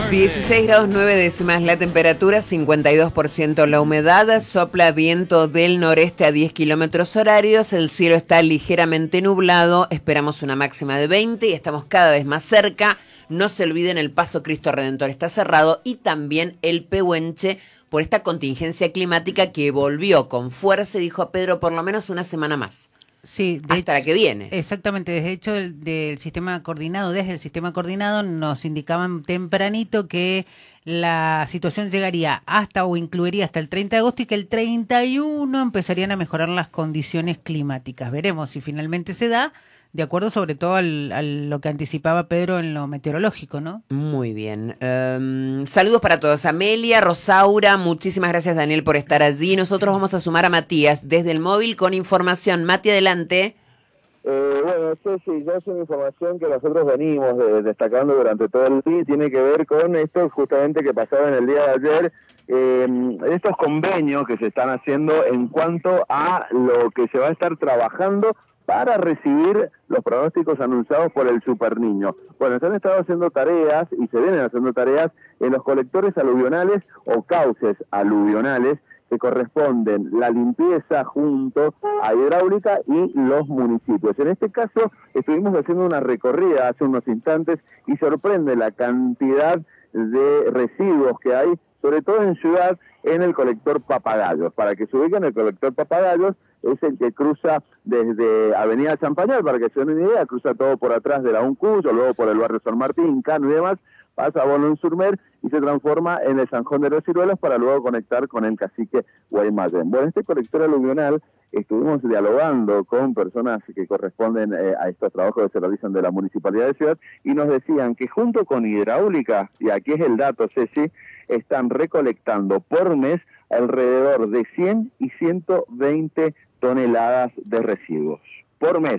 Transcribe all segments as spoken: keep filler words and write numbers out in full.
dieciséis grados nueve décimas la temperatura, cincuenta y dos por ciento la humedad, sopla viento del noreste a diez kilómetros horarios, el cielo está ligeramente nublado, esperamos una máxima de veinte y estamos cada vez más cerca. No se olviden, el Paso Cristo Redentor está cerrado y también el Pehuenche por esta contingencia climática que volvió con fuerza, dijo Pedro, por lo menos una semana más. Sí, de hasta hecho, la que viene. Exactamente, de hecho del, del sistema coordinado, desde el sistema coordinado nos indicaban tempranito que la situación llegaría hasta o incluiría hasta el treinta de agosto y que el treinta y uno empezarían a mejorar las condiciones climáticas. Veremos si finalmente se da, de acuerdo sobre todo al, a lo que anticipaba Pedro en lo meteorológico, ¿no? Muy bien. Um, saludos para todos. Amelia, Rosaura, muchísimas gracias Daniel por estar allí. Nosotros vamos a sumar a Matías desde el móvil con información. Mati, adelante. Eh, bueno, sí, sí, ya es una información que nosotros venimos de, destacando durante todo el día y tiene que ver con esto justamente que pasaba en el día de ayer, eh, estos convenios que se están haciendo en cuanto a lo que se va a estar trabajando para recibir los pronósticos anunciados por el Super Niño. Bueno, se han estado haciendo tareas y se vienen haciendo tareas en los colectores aluvionales o cauces aluvionales que corresponden la limpieza junto a hidráulica y los municipios. En este caso, estuvimos haciendo una recorrida hace unos instantes y sorprende la cantidad de residuos que hay, sobre todo en ciudad, en el colector Papagayos. Para que se ubiquen, el colector Papagayos es el que cruza desde Avenida Champañal, para que se den una idea, cruza todo por atrás de la Uncuyo, luego por el barrio San Martín, Cano y demás, pasa a Boulogne-sur-Mer y se transforma en el Zanjón de los Ciruelos para luego conectar con el cacique Guaymallén. Bueno, este colector aluvional estuvimos dialogando con personas que corresponden eh, a estos trabajos que se realizan de la Municipalidad de Ciudad y nos decían que junto con hidráulica, y aquí es el dato, Ceci, están recolectando por mes alrededor de cien y ciento veinte toneladas de residuos por mes.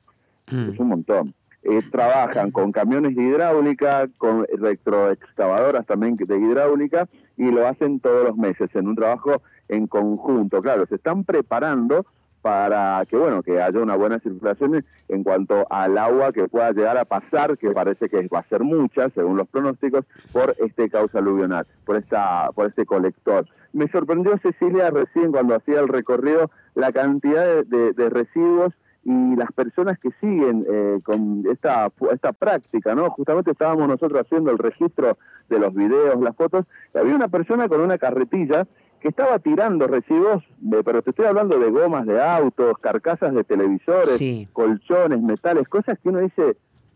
Mm. Es un montón. Eh, trabajan con camiones de hidráulica, con retroexcavadoras también de hidráulica, y lo hacen todos los meses en un trabajo en conjunto. Claro, se están preparando para que, bueno, que haya una buena circulación en cuanto al agua que pueda llegar a pasar, que parece que va a ser mucha, según los pronósticos, por este cauce aluvional, por esta, por este colector. Me sorprendió, Cecilia, recién cuando hacía el recorrido, la cantidad de, de, de residuos y las personas que siguen eh, con esta, esta práctica, ¿no? Justamente estábamos nosotros haciendo el registro de los videos, las fotos, y había una persona con una carretilla que estaba tirando residuos, de, pero te estoy hablando de gomas de autos, carcasas de televisores, sí, colchones, metales, cosas que uno dice,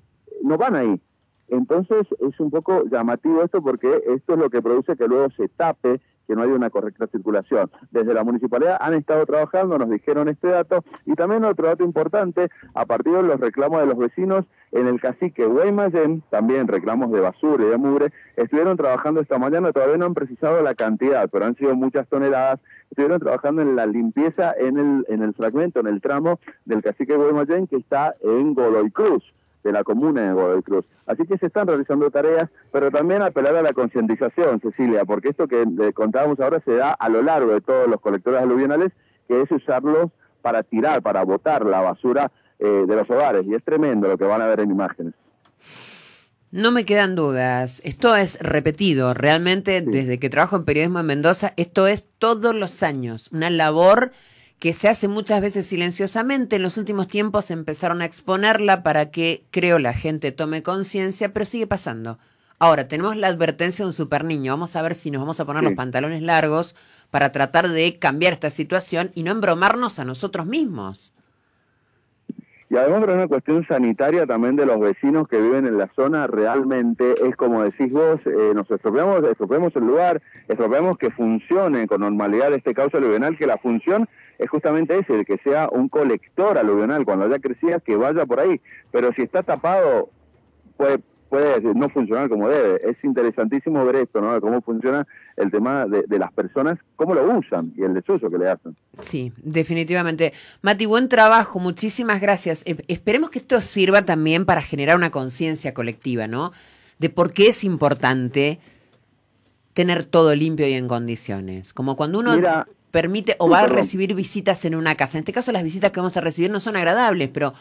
no van ahí. Entonces es un poco llamativo esto porque esto es lo que produce que luego se tape, que no haya una correcta circulación. Desde la municipalidad han estado trabajando, nos dijeron este dato, y también otro dato importante, a partir de los reclamos de los vecinos, en el cacique Guaymallén, también reclamos de basura y de mugre, estuvieron trabajando esta mañana, todavía no han precisado la cantidad, pero han sido muchas toneladas, estuvieron trabajando en la limpieza en el, en el fragmento, en el tramo del cacique Guaymallén que está en Godoy Cruz, de la comuna de Godoy Cruz. Así que se están realizando tareas, pero también apelar a la concientización, Cecilia, porque esto que le contábamos ahora se da a lo largo de todos los colectores aluvionales, que es usarlos para tirar, para botar la basura eh, de los hogares, y es tremendo lo que van a ver en imágenes. No me quedan dudas, esto es repetido, realmente sí. Desde que trabajo en periodismo en Mendoza, esto es todos los años, una labor que se hace muchas veces silenciosamente. En los últimos tiempos empezaron a exponerla para que, creo, la gente tome conciencia, pero sigue pasando. Ahora, tenemos la advertencia de un super niño. Vamos a ver si nos vamos a poner sí. los pantalones largos para tratar de cambiar esta situación y no embromarnos a nosotros mismos. Y además, por una cuestión sanitaria también de los vecinos que viven en la zona, realmente es como decís vos, eh, nos estropeamos, estropeamos el lugar, estropeamos que funcione con normalidad este cauce aluvional, que la función es justamente ese, de que sea un colector aluvional, cuando haya crecidas que vaya por ahí, pero si está tapado puede, puede no funcionar como debe. Es interesantísimo ver esto, ¿no? De cómo funciona el tema de, de las personas, cómo lo usan y el desuso que le hacen. Sí, definitivamente. Mati, buen trabajo, muchísimas gracias. Eh, esperemos que esto sirva también para generar una conciencia colectiva, ¿no? De por qué es importante tener todo limpio y en condiciones. Como cuando uno Mira, permite o sí, va perdón. a recibir visitas en una casa. En este caso las visitas que vamos a recibir no son agradables, pero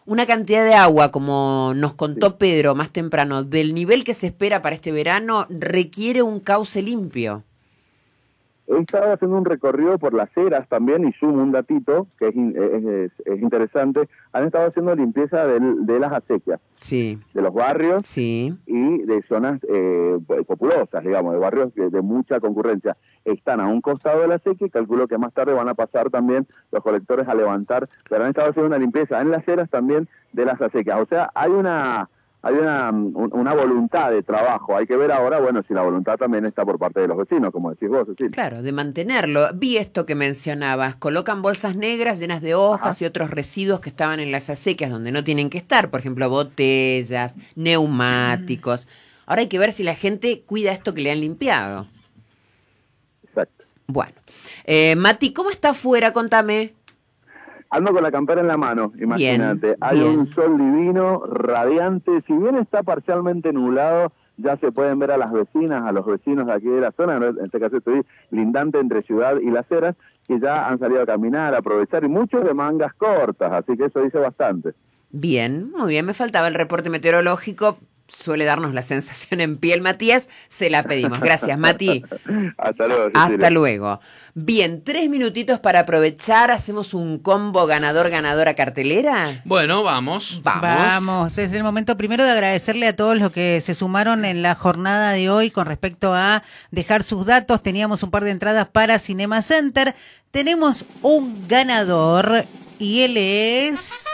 una cantidad de agua, como nos contó sí. Pedro más temprano, del nivel que se espera para este verano, requiere un cauce limpio. He estado haciendo un recorrido por las eras también, y sumo un datito que es, es, es interesante. Han estado haciendo limpieza de, de las acequias, sí. de los barrios sí. y de zonas eh, populosas, digamos, de barrios de, de mucha concurrencia. Están a un costado de la acequia y calculo que más tarde van a pasar también los colectores a levantar, pero han estado haciendo una limpieza en las eras también de las acequias. O sea, hay una... hay una, una voluntad de trabajo. Hay que ver ahora, bueno, si la voluntad también está por parte de los vecinos, como decís vos, Cecilia. Claro, de mantenerlo. Vi esto que mencionabas. Colocan bolsas negras llenas de hojas Ajá. y otros residuos que estaban en las acequias donde no tienen que estar. Por ejemplo, botellas, neumáticos. Ahora hay que ver si la gente cuida esto que le han limpiado. Exacto. Bueno. Eh, Mati, ¿cómo está afuera? Contame. Ando con la campera en la mano, imagínate. Bien, Hay bien. un sol divino, radiante. Si bien está parcialmente nublado, ya se pueden ver a las vecinas, a los vecinos de aquí de la zona. En este caso estoy lindante entre Ciudad y Las Heras, que ya han salido a caminar, a aprovechar, y muchos de mangas cortas, así que eso dice bastante. Bien, muy bien. Me faltaba el reporte meteorológico. Suele darnos la sensación en piel, Matías. Se la pedimos. Gracias, Mati. Hasta luego, Cecilia. Hasta luego. Bien, tres minutitos para aprovechar. ¿Hacemos un combo ganador-ganadora cartelera? Bueno, vamos. Vamos. Vamos. Es el momento primero de agradecerle a todos los que se sumaron en la jornada de hoy con respecto a dejar sus datos. Teníamos un par de entradas para Cinema Center. Tenemos un ganador y él es...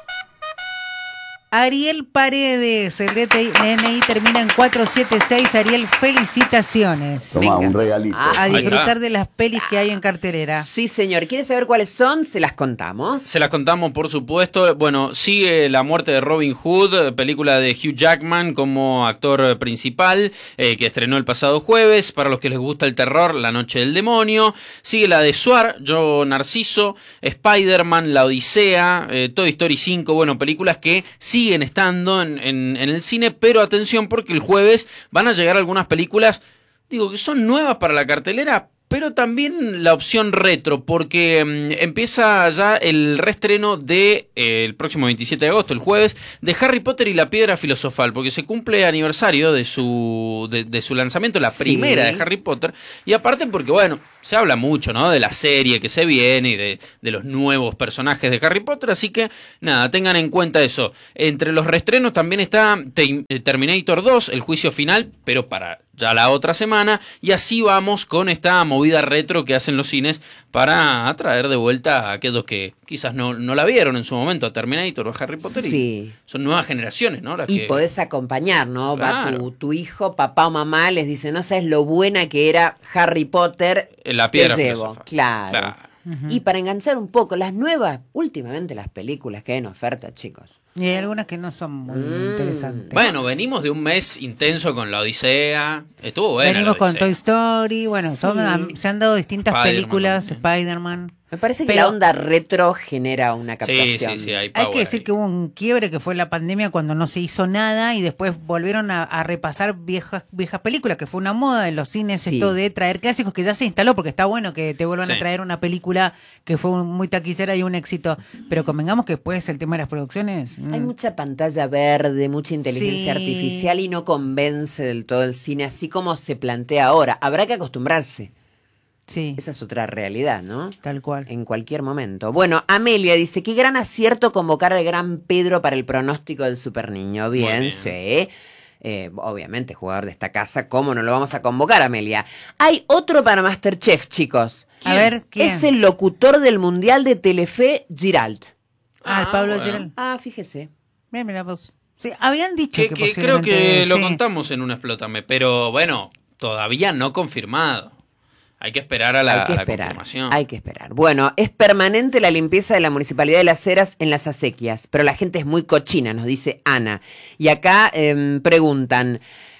Ariel Paredes, el D N I termina en cuatro siete seis. Ariel, felicitaciones. Toma, un regalito. A disfrutar de las pelis que hay en cartelera. Sí, señor. ¿Quieres saber cuáles son? Se las contamos. Se las contamos, por supuesto. Bueno, sigue La muerte de Robin Hood, película de Hugh Jackman como actor principal, eh, que estrenó el pasado jueves. Para los que les gusta el terror, La noche del demonio. Sigue la de Suar, Yo Narciso, Spider-Man, La Odisea, eh, Toy Story cinco. Bueno, películas que sí siguen estando en, en, en el cine, pero atención porque el jueves van a llegar algunas películas, digo, que son nuevas para la cartelera, pero también la opción retro, porque um, empieza ya el reestreno de eh, el próximo veintisiete de agosto, el jueves, de Harry Potter y la Piedra Filosofal, porque se cumple aniversario de su de, de su lanzamiento, la Sí. primera de Harry Potter, y aparte porque, bueno, se habla mucho, ¿no?, de la serie que se viene y de, de los nuevos personajes de Harry Potter, así que, nada, tengan en cuenta eso. Entre los reestrenos también está Terminator dos, el juicio final, pero para ya la otra semana, y así vamos con esta movida retro que hacen los cines para atraer de vuelta a aquellos que quizás no, no la vieron en su momento, a Terminator o a Harry Potter, Sí. y son nuevas generaciones, ¿no? Las Y que... podés acompañar, ¿no? Va Claro. tu, tu hijo, papá o mamá, les dice, no sabes lo buena que era Harry Potter. La Piedra te llevo. Filosofal. Claro. Claro. Uh-huh. Y para enganchar un poco, las nuevas, últimamente las películas que hay en oferta, chicos. Y hay algunas que no son muy Mm. interesantes. Bueno, venimos de un mes intenso con La Odisea, estuvo buena. Venimos La con Odisea. Toy Story, bueno, son, Sí. han- se han dado distintas Spider-Man películas, también. Spider-Man. Me parece que Pero- la onda retro genera una Sí, captación. sí, sí, hay Hay power que decir ahí. que hubo un quiebre que fue la pandemia cuando no se hizo nada y después volvieron a, a repasar viejas viejas películas, que fue una moda en los cines, Sí. esto de traer clásicos, que ya se instaló porque está bueno que te vuelvan Sí. a traer una película que fue un- muy taquillera y un éxito. Pero convengamos que después el tema de las producciones... mm, Hay mucha pantalla verde, mucha inteligencia Sí. artificial y no convence del todo el cine así como se plantea ahora. Habrá que acostumbrarse. sí, Esa es otra realidad, ¿no? tal cual. En cualquier momento. Bueno, Amelia dice, qué gran acierto convocar al gran Pedro para el pronóstico del Super Niño. Bien, bien. sí. Eh, obviamente, jugador de esta casa, ¿cómo no lo vamos a convocar, Amelia? Hay otro para Masterchef, chicos. A ver, ¿quién? Es el locutor del Mundial de Telefe, Giralt. Ah, el Ah, Pablo bueno. Gerald. Ah, fíjese. Mira, mira vos. Sí, habían dicho Que, que, que creo que posiblemente- lo sí. contamos en un Explótame, pero bueno, todavía no confirmado. Hay que esperar a la, hay que a la esperar, confirmación. hay que esperar. Bueno, es permanente la limpieza de la Municipalidad de Las Heras en las acequias, pero la gente es muy cochina, nos dice Ana. Y acá eh, preguntan,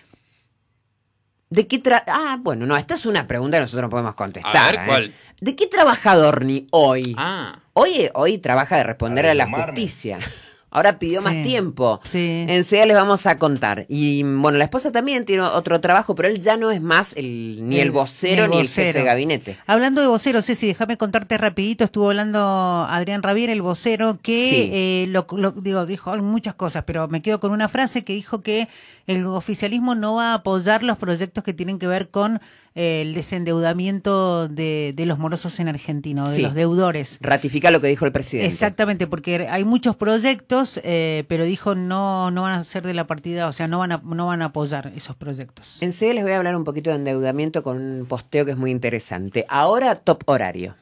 ¿de qué tra... Ah, bueno, no, esta es una pregunta que nosotros no podemos contestar. A ver, ¿eh? ¿cuál? ¿De qué trabaja Dorni hoy? Ah, Hoy, hoy trabaja de responder A a la desarmarme. justicia. Ahora pidió Sí, más tiempo. sí. Enseguida les vamos a contar. Y bueno, la esposa también tiene otro trabajo, pero él ya no es más el, ni el, El- vocero ni ni el el jefe vocero. de gabinete. Hablando de voceros, Ceci, déjame contarte rapidito, estuvo hablando Adrián Rabier, el vocero, que Sí. eh, lo, lo- digo, dijo muchas cosas, pero me quedo con una frase que dijo que el oficialismo no va a apoyar los proyectos que tienen que ver con eh, el desendeudamiento de, de los morosos en Argentina, o de Sí. los deudores. Ratifica lo que dijo el presidente. Exactamente, porque hay muchos proyectos, eh, pero dijo no no van a ser de la partida, o sea, no van a no van a apoyar esos proyectos. Enseguida les voy a hablar un poquito de endeudamiento con un posteo que es muy interesante. Ahora, top horario.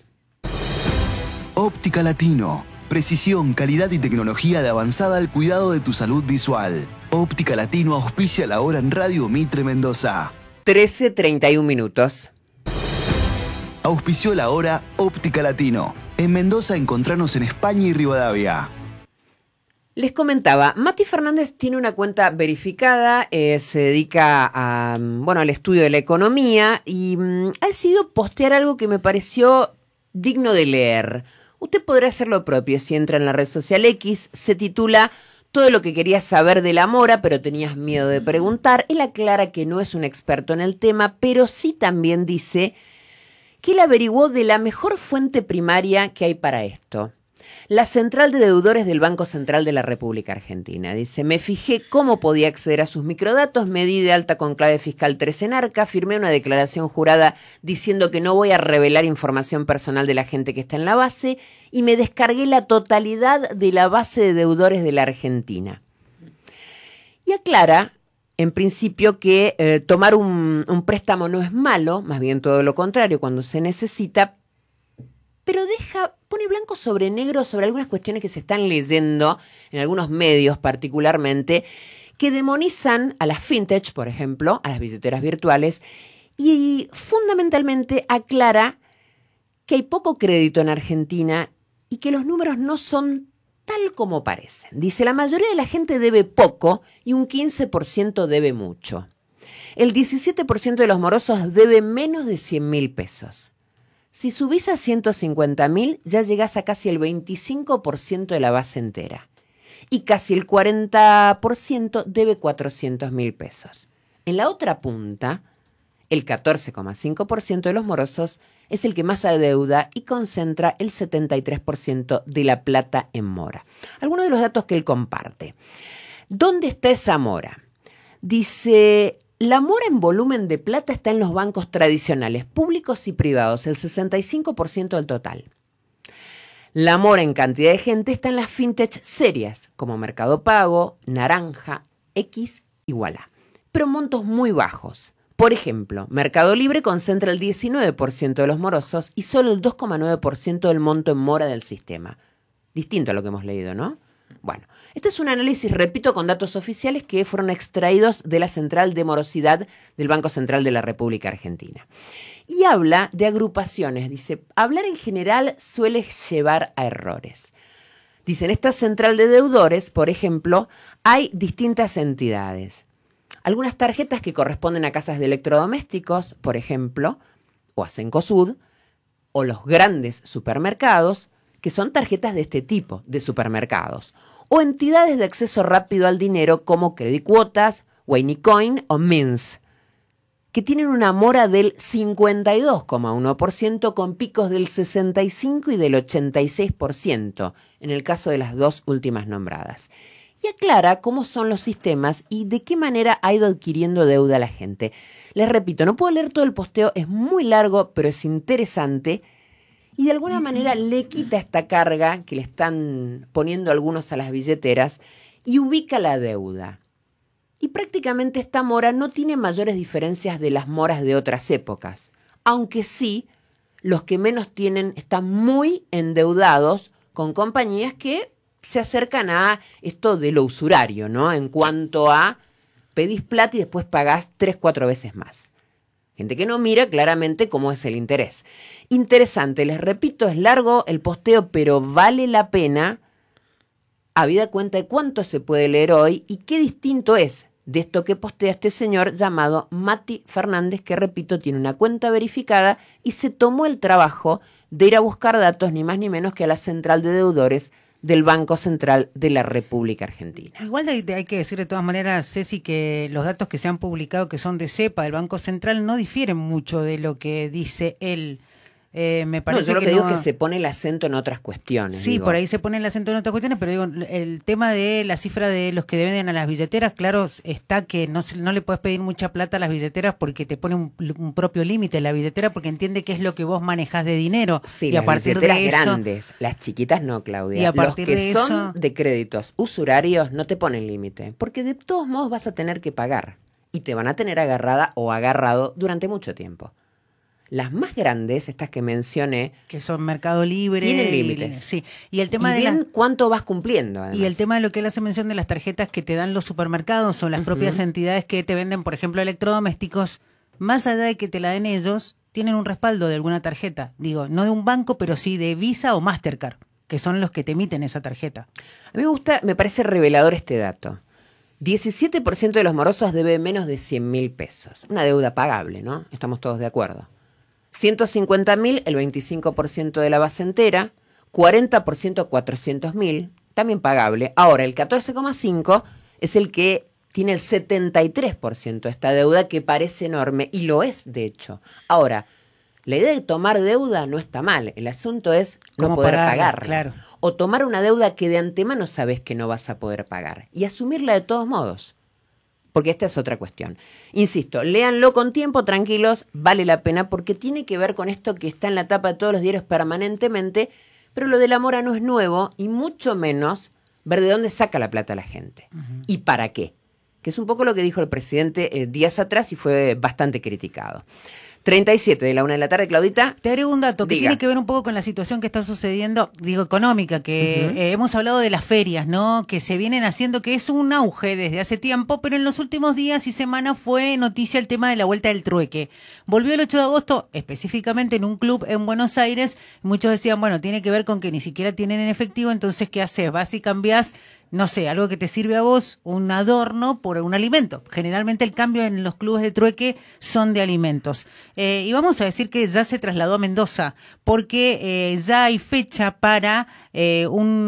Óptica Latino. Precisión, calidad y tecnología de avanzada al cuidado de tu salud visual. Óptica Latino auspicia la hora en Radio Mitre Mendoza. trece treinta y un minutos. Auspició la hora Óptica Latino. En Mendoza encontranos en España y Rivadavia. Les comentaba, Mati Fernández tiene una cuenta verificada, eh, se dedica a, bueno, al estudio de la economía y mm, ha decidido postear algo que me pareció digno de leer. Usted podrá hacer lo propio si entra en la red social X, se titula Todo lo que querías saber de la mora, pero tenías miedo de preguntar. Él aclara que no es un experto en el tema, pero sí también dice que él averiguó de la mejor fuente primaria que hay para esto. La Central de Deudores del Banco Central de la República Argentina. Dice, me fijé cómo podía acceder a sus microdatos, me di de alta con clave fiscal tres en Arca, firmé una declaración jurada diciendo que no voy a revelar información personal de la gente que está en la base y me descargué la totalidad de la base de deudores de la Argentina. Y aclara, en principio, que eh, tomar un, un préstamo no es malo, más bien todo lo contrario, cuando se necesita, pero deja, pone blanco sobre negro sobre algunas cuestiones que se están leyendo en algunos medios particularmente, que demonizan a las fintech, por ejemplo, a las billeteras virtuales, y fundamentalmente aclara que hay poco crédito en Argentina y que los números no son tal como parecen. Dice, la mayoría de la gente debe poco y un quince por ciento debe mucho. El diecisiete por ciento de los morosos debe menos de cien mil pesos. Si subís a ciento cincuenta mil, ya llegás a casi el veinticinco por ciento de la base entera. Y casi el cuarenta por ciento debe cuatrocientos mil pesos. En la otra punta, el catorce coma cinco por ciento de los morosos es el que más adeuda y concentra el setenta y tres por ciento de la plata en mora. Algunos de los datos que él comparte. ¿Dónde está esa mora? Dice, la mora en volumen de plata está en los bancos tradicionales, públicos y privados, el sesenta y cinco por ciento del total. La mora en cantidad de gente está en las fintech serias, como Mercado Pago, Naranja, X y Ualá, pero montos muy bajos. Por ejemplo, Mercado Libre concentra el diecinueve por ciento de los morosos y solo el dos coma nueve por ciento del monto en mora del sistema. Distinto a lo que hemos leído, ¿no? Bueno, este es un análisis, repito, con datos oficiales que fueron extraídos de la Central de Morosidad del Banco Central de la República Argentina. Y habla de agrupaciones. Dice, hablar en general suele llevar a errores. Dice, en esta central de deudores, por ejemplo, hay distintas entidades. Algunas tarjetas que corresponden a casas de electrodomésticos, por ejemplo, o a Cencosud, o los grandes supermercados, que son tarjetas de este tipo, de supermercados, o entidades de acceso rápido al dinero como Credicuotas, Waynicoin o Mins, que tienen una mora del cincuenta y dos coma uno por ciento con picos del sesenta y cinco por ciento y del ochenta y seis por ciento, en el caso de las dos últimas nombradas. Y aclara cómo son los sistemas y de qué manera ha ido adquiriendo deuda la gente. Les repito, no puedo leer todo el posteo, es muy largo, pero es interesante. Y de alguna manera le quita esta carga que le están poniendo algunos a las billeteras y ubica la deuda. Y prácticamente esta mora no tiene mayores diferencias de las moras de otras épocas, aunque sí los que menos tienen están muy endeudados con compañías que se acercan a esto de lo usurario, ¿no? En cuanto a pedís plata y después pagás tres, cuatro veces más. Gente que no mira claramente cómo es el interés. Interesante, les repito, es largo el posteo, pero vale la pena, habida cuenta de cuánto se puede leer hoy y qué distinto es de esto que postea este señor llamado Mati Fernández, que repito, tiene una cuenta verificada y se tomó el trabajo de ir a buscar datos ni más ni menos que a la Central de Deudores del Banco Central de la República Argentina. Igual hay, hay que decir de todas maneras, Ceci, que los datos que se han publicado, que son de CEPA, el Banco Central, no difieren mucho de lo que dice él. Eh, me parece no, yo lo que, que digo no... es que se pone el acento en otras cuestiones. Sí, digo. por ahí se pone el acento en otras cuestiones, pero digo, el tema de la cifra de los que venden a las billeteras, claro, está que no, se, no le puedes pedir mucha plata a las billeteras porque te pone un, un propio límite la billetera, porque entiende que es lo que vos manejás de dinero. Sí, y las a partir billeteras de eso, grandes, las chiquitas no, Claudia. Y a partir los que de son eso... de créditos usurarios no te ponen límite, porque de todos modos vas a tener que pagar y te van a tener agarrada o agarrado durante mucho tiempo. Las más grandes, estas que mencioné, que son Mercado Libre, tienen límites. Y, sí, y el tema y de bien la, cuánto vas cumpliendo. Además. Y el tema de lo que él hace mención de las tarjetas que te dan los supermercados o las uh-huh. propias entidades que te venden, por ejemplo, electrodomésticos, más allá de que te la den ellos, tienen un respaldo de alguna tarjeta. Digo, no de un banco, pero sí de Visa o Mastercard, que son los que te emiten esa tarjeta. A mí me gusta, me parece revelador este dato. diecisiete por ciento de los morosos debe menos de cien mil pesos. Una deuda pagable, ¿no? Estamos todos de acuerdo. ciento cincuenta mil, el veinticinco por ciento de la base entera, cuarenta por ciento cuatrocientos mil, también pagable. Ahora, el catorce coma cinco por ciento es el que tiene el setenta y tres por ciento de esta deuda, que parece enorme, y lo es, de hecho. Ahora, la idea de tomar deuda no está mal, el asunto es no poder pagarla. Claro. O tomar una deuda que de antemano sabes que no vas a poder pagar, y asumirla de todos modos. Porque esta es otra cuestión. Insisto, léanlo con tiempo, tranquilos, vale la pena, porque tiene que ver con esto que está en la tapa de todos los diarios permanentemente, pero lo de la mora no es nuevo, y mucho menos ver de dónde saca la plata la gente. Uh-huh. ¿Y para qué? Que es un poco lo que dijo el presidente eh, días atrás y fue bastante criticado. treinta y siete de la una de la tarde, Claudita. Te agrego un dato que Diga. tiene que ver un poco con la situación que está sucediendo, digo, económica, que uh-huh. eh, hemos hablado de las ferias, ¿no? Que se vienen haciendo, que es un auge desde hace tiempo, pero en los últimos días y semanas fue noticia el tema de la vuelta del trueque. Volvió el ocho de agosto, específicamente en un club en Buenos Aires. Muchos decían, bueno, tiene que ver con que ni siquiera tienen en efectivo, entonces, ¿qué haces? Vas y cambiás, no sé, algo que te sirve a vos, un adorno por un alimento. Generalmente el cambio en los clubes de trueque son de alimentos. Eh, y vamos a decir que ya se trasladó a Mendoza, porque eh, ya hay fecha para eh,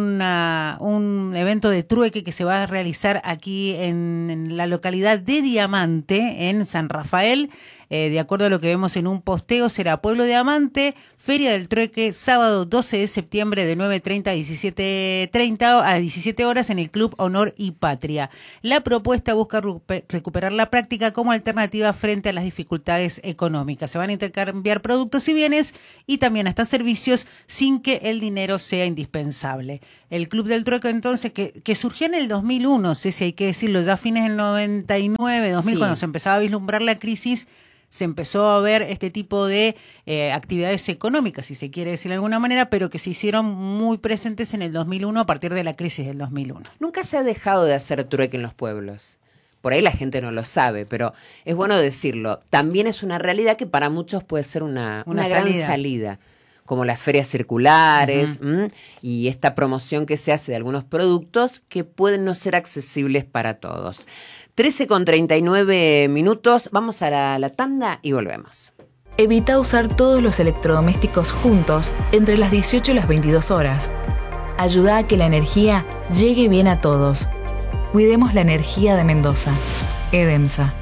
una, un evento de trueque que se va a realizar aquí en, en la localidad de Diamante, en San Rafael. Eh, de acuerdo a lo que vemos en un posteo, será Pueblo Diamante, Feria del Trueque, sábado doce de septiembre de nueve treinta a diecisiete treinta a diecisiete horas en el Club Honor y Patria. La propuesta busca recuperar la práctica como alternativa frente a las dificultades económicas. Se van a intercambiar productos y bienes y también hasta servicios sin que el dinero sea indispensable. El Club del Trueque, entonces, que, que surgió en el dos mil uno, sé si hay que decirlo, ya a fines del noventa y nueve, dos mil, sí. Cuando se empezaba a vislumbrar la crisis, se empezó a ver este tipo de eh, actividades económicas, si se quiere decir de alguna manera, pero que se hicieron muy presentes en el dos mil uno a partir de la crisis del dos mil uno. Nunca se ha dejado de hacer trueque en los pueblos. Por ahí la gente no lo sabe, pero es bueno decirlo. También es una realidad que para muchos puede ser una, una, una salida. gran salida, como las ferias circulares uh-huh. y esta promoción que se hace de algunos productos que pueden no ser accesibles para todos. trece con treinta y nueve minutos, vamos a la, la tanda y volvemos. Evita usar todos los electrodomésticos juntos entre las dieciocho y las veintidós horas. Ayuda a que la energía llegue bien a todos. Cuidemos la energía de Mendoza. EDEMSA.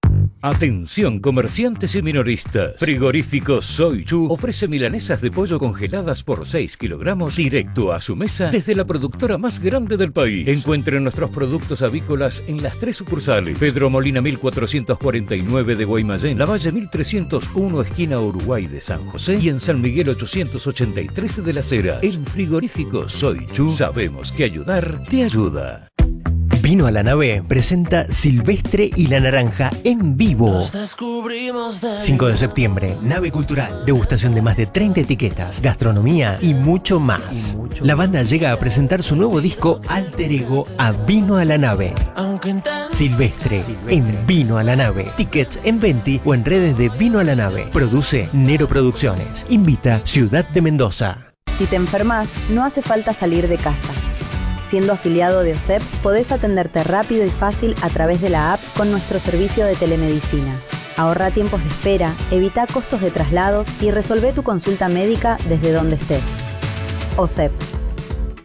Atención comerciantes y minoristas. Frigorífico Soy Chu ofrece milanesas de pollo congeladas por seis kilogramos directo a su mesa desde la productora más grande del país. Encuentren nuestros productos avícolas en las tres sucursales: Pedro Molina mil cuatrocientos cuarenta y nueve de Guaymallén, Lavalle mil trescientos uno esquina Uruguay de San José y en San Miguel ochocientos ochenta y tres de Las Heras. En Frigorífico Soy Chu sabemos que ayudar te ayuda. Vino a la Nave presenta Silvestre y la Naranja en vivo. cinco de septiembre, Nave Cultural, degustación de más de treinta etiquetas, gastronomía y mucho más. Y mucho la banda llega a presentar su nuevo disco Alter Ego a Vino a la Nave. Silvestre, Silvestre en Vino a la Nave. Tickets en Venti o en redes de Vino a la Nave. Produce Nero Producciones. Invita Ciudad de Mendoza. Si te enfermas, no hace falta salir de casa. Siendo afiliado de O S E P, podés atenderte rápido y fácil a través de la app con nuestro servicio de telemedicina. Ahorra tiempos de espera, evita costos de traslados y resolvé tu consulta médica desde donde estés. O S E P,